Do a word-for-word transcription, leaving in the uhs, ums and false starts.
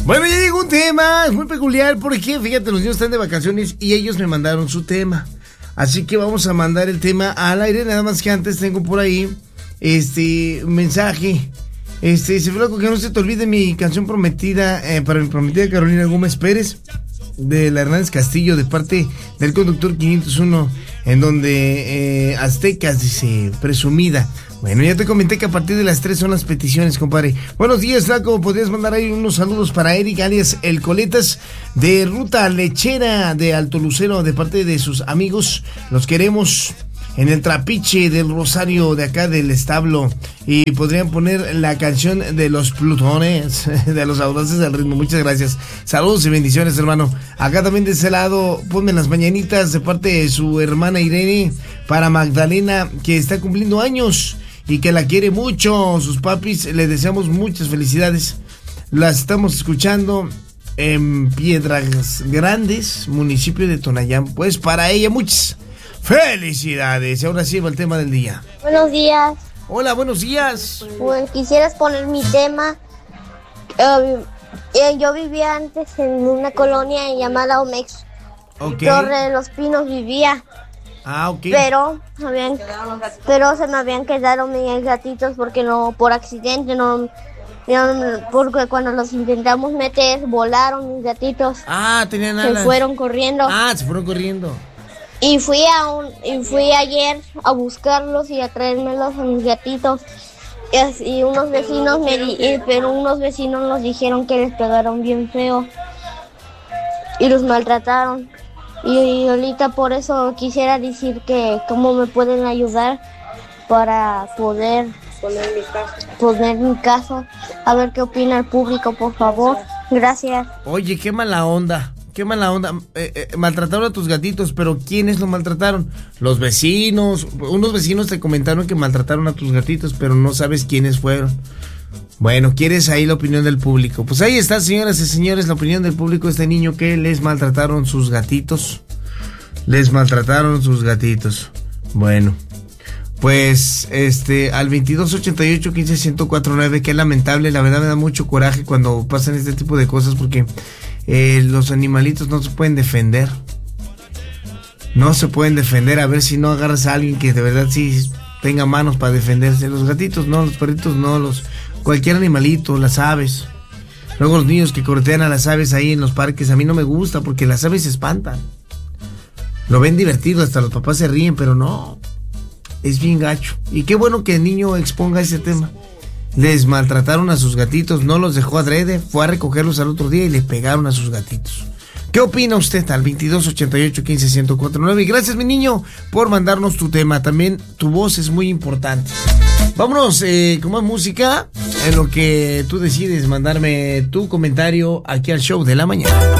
Bueno, ya llegó un tema, es muy peculiar porque, fíjate, los niños están de vacaciones y ellos me mandaron su tema. Así que vamos a mandar el tema al aire, nada más que antes tengo por ahí este mensaje. Este, se flaco, que no se te olvide mi canción prometida, eh, para mi prometida Carolina Gómez Pérez, de la Hernández Castillo, de parte del conductor quinientos uno, en donde eh, Aztecas dice, presumida. Bueno, ya te comenté que a partir de las tres son las peticiones, compadre. Buenos días, Flaco. ¿Podrías mandar ahí unos saludos para Eric, alias El Coletas, de Ruta Lechera de Alto Lucero, de parte de sus amigos? Los queremos en el Trapiche del Rosario, de acá del establo. Y podrían poner la canción de los Plutones, de los Audaces del Ritmo. Muchas gracias. Saludos y bendiciones, hermano. Acá también de ese lado, ponme las mañanitas de parte de su hermana Irene para Magdalena, que está cumpliendo años y que la quiere mucho. Sus papis, le deseamos muchas felicidades. Las estamos escuchando en Piedras Grandes, municipio de Tonayán. Pues para ella muchas felicidades. Ahora sí va el tema del día. Buenos días. Hola, buenos días. Bueno, quisieras poner mi tema. Uh, eh, yo vivía antes en una colonia llamada Omex. Okay. Torre de los Pinos vivía. Ah, ok. Pero, habían, pero se me habían quedado mis gatitos porque no, por accidente, no, no, porque cuando los intentamos meter, volaron mis gatitos. Ah, tenían alas. Se fueron corriendo. Ah, se fueron corriendo. Y fui a un, y fui ayer a buscarlos y a traérmelos a mis gatitos. Y, así, y unos vecinos me di, pero unos vecinos nos dijeron que les pegaron bien feo y los maltrataron. Y ahorita por eso quisiera decir que cómo me pueden ayudar para poder poner mi caso. Poner mi caso. A ver qué opina el público, por favor. Gracias. Oye, qué mala onda. Qué mala onda. Eh, eh, maltrataron a tus gatitos, pero ¿quiénes lo maltrataron? Los vecinos. Unos vecinos te comentaron que maltrataron a tus gatitos, pero no sabes quiénes fueron. Bueno, ¿quieres ahí la opinión del público? Pues ahí está, señoras y señores, la opinión del público de este niño que les maltrataron sus gatitos. Les maltrataron sus gatitos. Bueno, pues este al veintidós ochenta y ocho quince ciento cuatro nueve, que es lamentable, la verdad me da mucho coraje cuando pasan este tipo de cosas porque eh, los animalitos no se pueden defender. No se pueden defender. A ver si no agarras a alguien que de verdad sí tenga manos para defenderse. Los gatitos no, los perritos no, los cualquier animalito, las aves. Luego los niños que cortean a las aves ahí en los parques, a mí no me gusta porque las aves se espantan. Lo ven divertido, hasta los papás se ríen, pero no, es bien gacho. Y qué bueno que el niño exponga ese tema. Les maltrataron a sus gatitos, no los dejó adrede, fue a recogerlos al otro día y le pegaron a sus gatitos. ¿Qué opina usted al veintidós ochenta y ocho quince ciento cuatro nueve? Y gracias, mi niño, por mandarnos tu tema. También tu voz es muy importante. Vámonos eh, con más música, en lo que tú decides mandarme tu comentario aquí al show de la mañana.